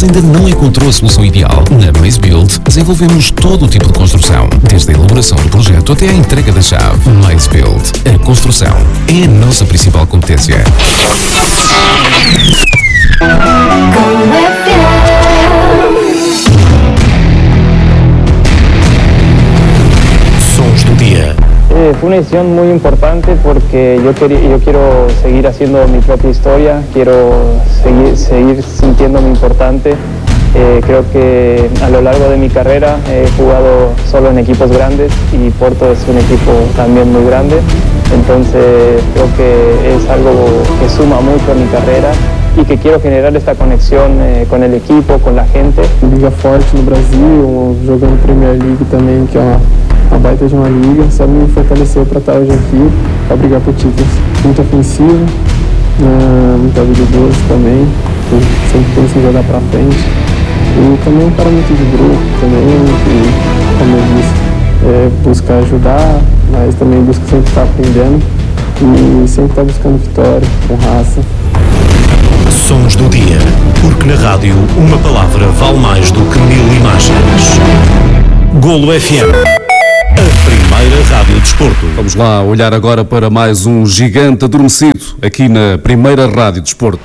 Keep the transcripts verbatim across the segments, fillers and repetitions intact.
mas ainda não encontrou a solução ideal? Na Maze Build, desenvolvemos todo o tipo de construção, desde a elaboração do projeto até à entrega da chave. Maze Build. A construção é a nossa principal competência. Sons do dia. Eh, fue una decisión muy importante porque yo, quería, yo quiero seguir haciendo mi propia historia, quiero seguir, seguir sintiéndome importante. Eh, creo que a lo largo de mi carrera he jugado solo en equipos grandes y Porto es un equipo también muy grande, entonces creo que es algo que suma mucho a mi carrera y que quiero generar esta conexión eh, con el equipo, con la gente. Liga forte no Brasil, jogando Premier League também, que é uma, uma baita de uma liga, só me fortaleceu para estar hoje aqui, para brigar por títulos. Muito ofensivo, uh, muito habilidoso também, sempre pensa em jogar para frente. E também um cara muito de grupo também, que, como eu disse, é, busca ajudar, mas também busca sempre estar aprendendo e sempre estar buscando vitória, com raça. Sons do dia, porque na rádio uma palavra vale mais do que mil imagens. Golo F M, a primeira rádio de desporto. Vamos lá olhar agora para mais um gigante adormecido aqui na primeira rádio de desporto.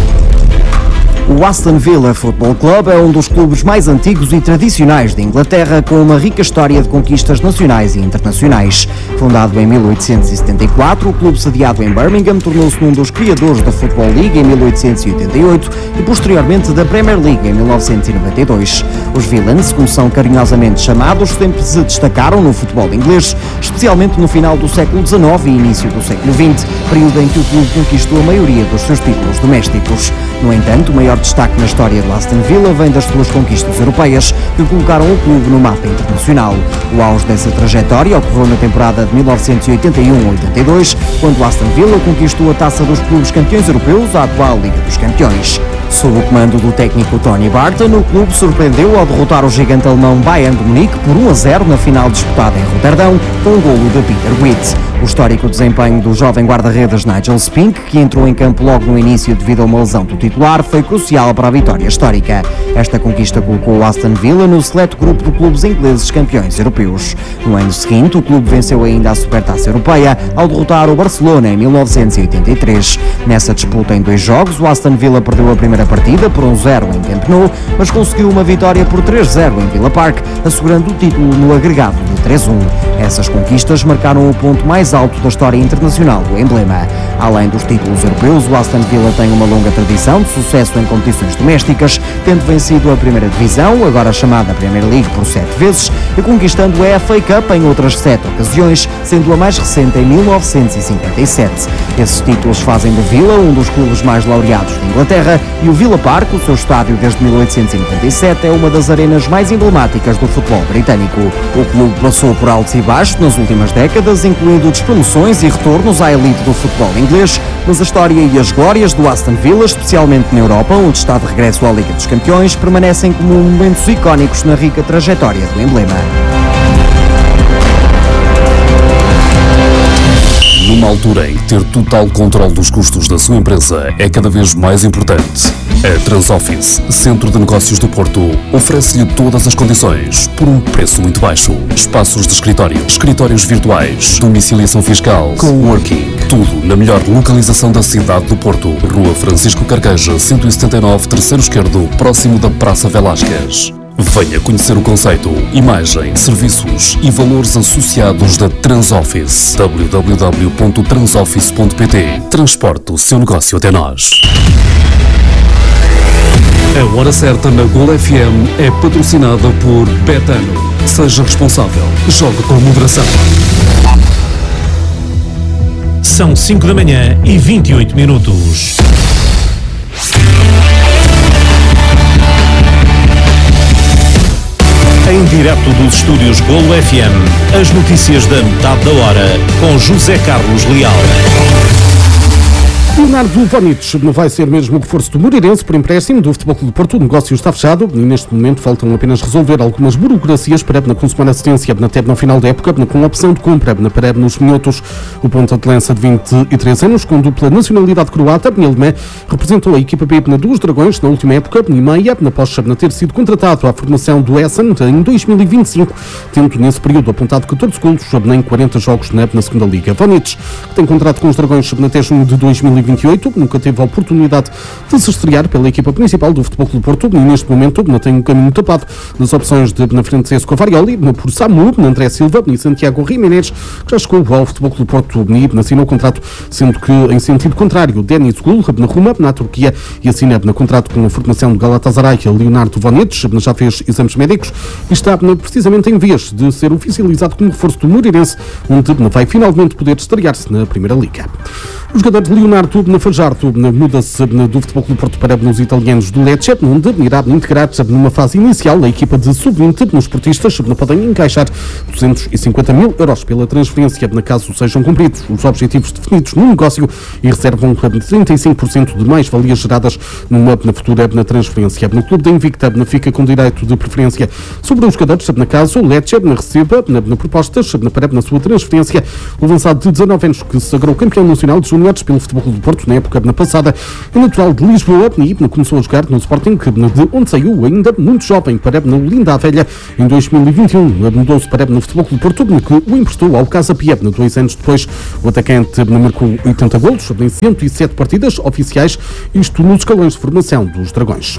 O Aston Villa Football Club é um dos clubes mais antigos e tradicionais de Inglaterra, com uma rica história de conquistas nacionais e internacionais. Fundado em mil oitocentos e setenta e quatro, o clube sediado em Birmingham tornou-se um dos criadores da Football League em mil oitocentos e oitenta e oito e posteriormente da Premier League em mil novecentos e noventa e dois. Os Villans, como são carinhosamente chamados, sempre se destacaram no futebol inglês, especialmente no final do século dezenove e início do século vinte, período em que o clube conquistou a maioria dos seus títulos domésticos. No entanto, o maior destaque na história do Aston Villa vem das suas conquistas europeias, que colocaram o clube no mapa internacional. O auge dessa trajetória ocorreu na temporada de mil novecentos e oitenta e um a oitenta e dois, quando o Aston Villa conquistou a taça dos clubes campeões europeus, a atual Liga dos Campeões. Sob o comando do técnico Tony Barton, o clube surpreendeu ao derrotar o gigante alemão Bayern de Munique por um a zero na final disputada em Roterdão, com um golo de Peter Witt. O histórico desempenho do jovem guarda-redes Nigel Spink, que entrou em campo logo no início devido a uma lesão do titular, foi crucial para a vitória histórica. Esta conquista colocou o Aston Villa no seleto grupo de clubes ingleses campeões europeus. No ano seguinte, o clube venceu ainda a Supertaça Europeia ao derrotar o Barcelona em mil novecentos e oitenta e três. Nessa disputa em dois jogos, o Aston Villa perdeu a primeira partida por um zero em Camp Nou, mas conseguiu uma vitória por três a zero em Villa Park, assegurando o título no agregado de três a um. Essas conquistas marcaram o ponto mais alto da história internacional do emblema. Além dos títulos europeus, o Aston Villa tem uma longa tradição de sucesso em competições domésticas, tendo vencido a primeira divisão, agora chamada Premier League, por sete vezes, e conquistando a F A Cup em outras sete ocasiões, sendo a mais recente em mil novecentos e cinquenta e sete. Esses títulos fazem do Villa um dos clubes mais laureados de Inglaterra, e o Villa Park, o seu estádio desde mil oitocentos e noventa e sete, é uma das arenas mais emblemáticas do futebol britânico. O clube passou por altos e baixos nas últimas décadas, incluindo despromoções e retornos à elite do futebol inglês, mas a história e as glórias do Aston Villa, especialmente na Europa, onde está de regresso à Liga dos Campeões, permanecem como momentos icónicos na rica trajetória do emblema. Numa altura em que ter total controle dos custos da sua empresa é cada vez mais importante, a Transoffice, Centro de Negócios do Porto, oferece-lhe todas as condições por um preço muito baixo. Espaços de escritório, escritórios virtuais, domiciliação fiscal, coworking, tudo na melhor localização da cidade do Porto. Rua Francisco Carqueja, cento e setenta e nove, terceiro esquerdo, próximo da Praça Velásquez. Venha conhecer o conceito, imagem, serviços e valores associados da Transoffice. w w w ponto transoffice ponto p t. Transporte o seu negócio até nós. A hora certa na Golo F M é patrocinada por Betano. Seja responsável. Jogue com moderação. São cinco da manhã e vinte e oito minutos. Em direto dos estúdios Golo F M, as notícias da metade da hora, com José Carlos Leal. Leonardo Vonich vai ser mesmo o reforço do Moreirense por empréstimo do Futebol Clube do Porto. O negócio está fechado e neste momento faltam apenas resolver algumas burocracias para na consumar assistência até no final da época com opção de compra para nos minhotos. O ponta de lança de vinte e três anos com dupla nacionalidade croata, Alemã, representou a equipa B dos Dragões na última época e meia, após ter sido contratado à formação do Essen em dois mil e vinte e cinco, tendo nesse período apontado catorze golos em quarenta jogos na, na segunda liga. Vonich, que tem contrato com os Dragões até junho de dois mil e vinte e oito, nunca teve a oportunidade de se estrear pela equipa principal do Futebol Clube do Porto e neste momento não tem um caminho tapado nas opções de na frente Cesco Varioli, por Samu, André Silva e Santiago Jiménez, que já chegou ao Futebol Clube do Porto e assinou o contrato, sendo que em sentido contrário, Denis Gul, na Roma, na Turquia, e assina no contrato com a formação de Galatasaray, Leonardo Vonich, já fez exames médicos e está precisamente em vez de ser oficializado como reforço do Moreirense, onde vai finalmente poder estrear-se na Primeira Liga. O jogador de Leonardo Fajardo muda-se do Futebol Clube do Porto para os italianos do Lecce, onde irá integrar-se numa fase inicial a equipa de sub vinte. Os esportistas podem encaixar duzentos e cinquenta mil euros pela transferência, na caso sejam cumpridos os objetivos definidos no negócio, e reservam trinta e cinco por cento de mais-valias geradas numa na futura na transferência. No clube da Invicta fica com direito de preferência sobre os jogadores, na caso o Lecce receba na, na propostas para na sua transferência o avançado de dezanove anos que se sagrou campeão nacional de juniores pelo Futebol Clube do Porto na época na passada, é natural de Lisboa e começou a jogar no Sporting, de onde saiu ainda muito jovem para no Linda a Velha em dois mil e vinte e um. Mudou-se para no Futebol Clube do Porto, que o emprestou ao Casa Pia. Dois anos depois, o atacante marcou oitenta golos em cento e sete partidas oficiais, isto nos escalões de formação dos Dragões.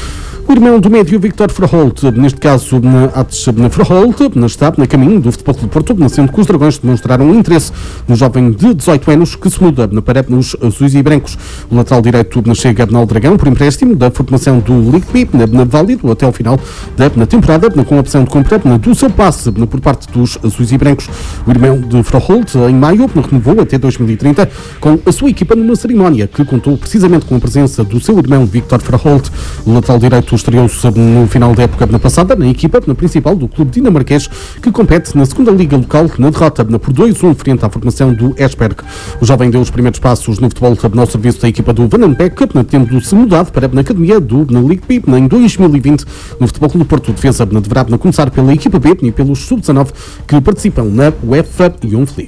O irmão do médio Victor Verholt, neste caso na Verholt, está na caminho do Futebol Clube do Porto, sendo que os Dragões demonstraram um interesse no jovem de dezoito anos que se muda para os azuis e brancos. O lateral direito chega ao Dragão por empréstimo da formação do Ligue na válido até ao final da temporada, com a opção de compra do seu passe por parte dos azuis e brancos. O irmão de Verholt, em maio, renovou até dois mil e trinta com a sua equipa numa cerimónia que contou precisamente com a presença do seu irmão Victor Verholt. O lateral direito estreou-se no final da época passada na equipa na principal do clube dinamarquês, que compete na segunda liga local na derrota por dois a um frente à formação do Esberg. O jovem deu os primeiros passos no futebol no serviço da equipa do Van Ambeck, tendo-se mudado para a academia do na Ligue B em dois mil e vinte. No Futebol Clube do Porto, defesa deverá começar pela equipa B e pelos sub dezanove que participam na UEFA Youth League.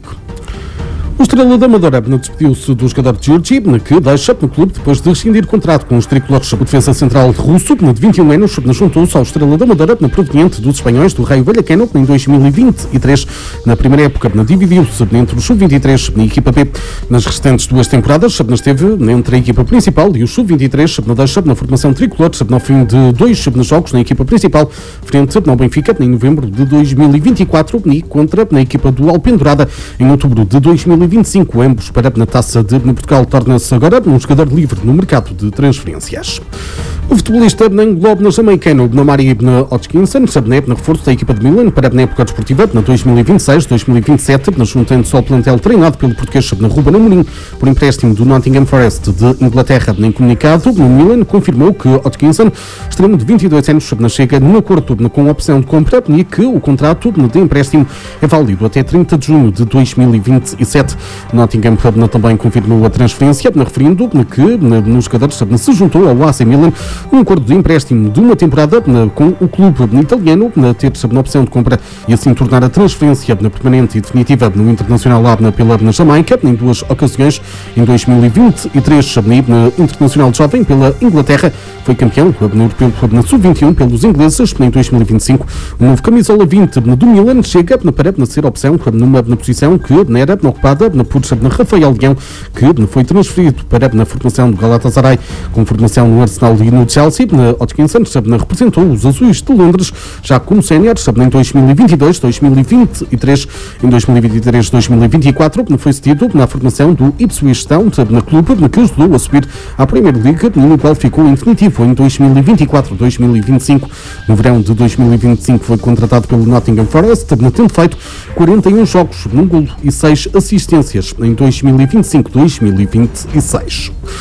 O Estrela da Amadora despediu-se do jogador Georgi, que deixa no clube depois de rescindir contrato com os tricolores. O defesa central russo, de vinte e um anos, juntou-se ao Estrela da Amadora, proveniente dos espanhóis do Raio Vallecano, em dois mil e vinte e três. Na primeira época, dividiu-se entre o sub vinte e três e a equipa B. Nas restantes duas temporadas, esteve entre a equipa principal e o sub vinte e três, deixa na formação tricolor, no fim de dois jogos na equipa principal, frente ao Benfica, em novembro de dois mil e vinte e quatro, e contra na equipa do Alpendurada, em outubro de dois mil e vinte e cinco, ambos para na Taça de Portugal. Torna-se agora um jogador livre no mercado de transferências. O futebolista anglo jamaicano Mari Hodgkinson, na reforço da equipa de Milan para a época desportiva na dois mil e vinte e seis dois mil e vinte e sete, juntando-se ao plantel treinado pelo português na Ruben Amorim por empréstimo do Nottingham Forest de Inglaterra. Em comunicado, o Milan confirmou que Hodgkinson, extremo de vinte e dois anos, chega num acordo com a opção de compra e que o contrato de empréstimo é válido até trinta de junho de dois mil e vinte e sete. Nottingham também confirmou a transferência, referindo que nos jogadores se juntou ao A C Milan um acordo de empréstimo de uma temporada com o clube italiano, ter a opção de compra e assim tornar a transferência permanente e definitiva no Internacional lá pela Jamaica, em duas ocasiões, em dois mil e vinte e três no Internacional Jovem pela Inglaterra, foi campeão no Europeu na sub vinte e um pelos ingleses. Em dois mil e vinte e cinco, o novo camisola vinte do Milan chega para ser opção numa posição que era ocupada por Rafael Leão, que foi transferido para a formação do Galatasaray, com formação no Arsenal e no Chelsea. Hodgkinson representou os azuis de Londres já como sénior em dois mil e vinte e dois dois mil e vinte e três. Em dois mil e vinte e três dois mil e vinte e quatro foi cedido na formação do Ipswich Town, na clube que ajudou a subir à Premier League, no qual ficou em definitivo em dois mil e vinte e quatro dois mil e vinte e cinco. No verão de dois mil e vinte e cinco foi contratado pelo Nottingham Forest, tendo feito quarenta e um jogos, um golo e seis assistências em dois mil e vinte e cinco dois mil e vinte e seis.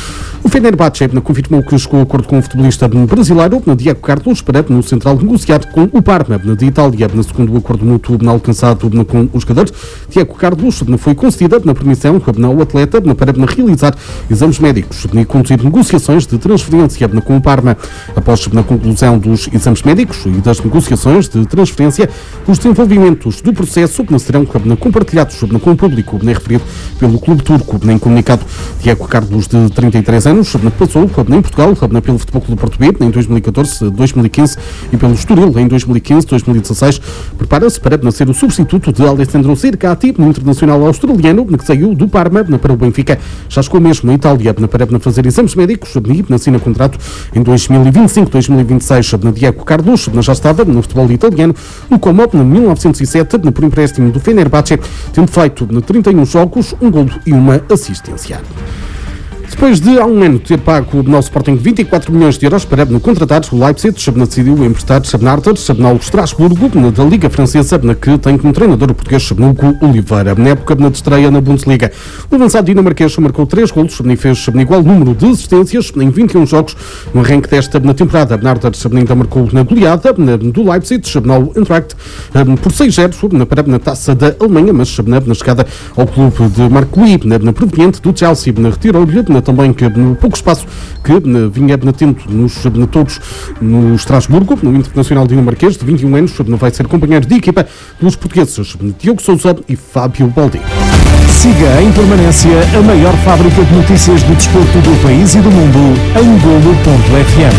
O Fenerbahçe confirmou que chegou a acordo com o futebolista brasileiro Diego Carlos para no central negociar com o Parma de Itália. Segundo o acordo mútuo alcançado com os jogadores, Diego Carlos foi concedida na permissão ao atleta para realizar exames médicos e conduzir negociações de transferência com o Parma. Após a conclusão dos exames médicos e das negociações de transferência, os desenvolvimentos do processo serão compartilhados com o público, referido pelo clube turco. Em comunicado, Diego Carlos, de trinta e três anos, passou em Portugal pelo Futebol Clube do Porto B em dois mil e catorze, dois mil e quinze e pelo Estoril em dois mil e quinze, dois mil e dezasseis. Prepara-se para ser o substituto de Alessandro Cercati, no internacional australiano, que saiu do Parma para o Benfica. Já chegou mesmo a Itália para fazer exames médicos e assina contrato em dois mil e vinte e cinco, dois mil e vinte e seis. Diego Carlos já estava no futebol italiano, no Como em mil novecentos e sete, por empréstimo do Fenerbahçe, tendo feito trinta e um jogos, um golo e uma assistência. Depois de há um ano ter pago o nosso Sporting vinte e quatro milhões de euros para contratar o Leipzig, decidiu emprestar Arthur ao Estrasburgo, da Liga Francesa, que tem como treinador o português Hugo Oliveira. Na época de estreia na Bundesliga, o avançado dinamarquês marcou três golos e fez igual número de assistências em vinte e um jogos. No arranque desta temporada, Arthur ainda marcou na goleada do Leipzig ao Eintracht por seis zero na Taça da Alemanha, mas na chegada ao clube de Marco Lee, proveniente do Chelsea, retirou-lhe também que no pouco espaço que vinha tendo nos todos no Estrasburgo, no Internacional dinamarquês, de vinte e um anos, vai ser companheiro de equipa dos portugueses Diogo Sousa e Fábio Baldi. Siga em permanência a maior fábrica de notícias do desporto do país e do mundo em golo ponto f m.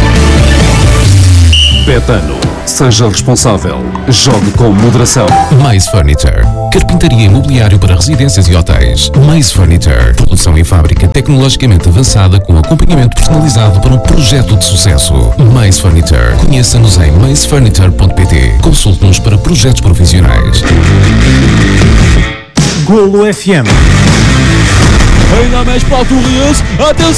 Betano. Seja responsável. Jogue com moderação. Mais Furniture. Carpintaria imobiliário para residências e hotéis. Mais Furniture. Produção em fábrica tecnologicamente avançada com acompanhamento personalizado para um projeto de sucesso. Mais Furniture. Conheça-nos em mais furniture ponto p t. Consulte-nos para projetos profissionais. Golo F M. Ainda mais para o Torres. Atenção!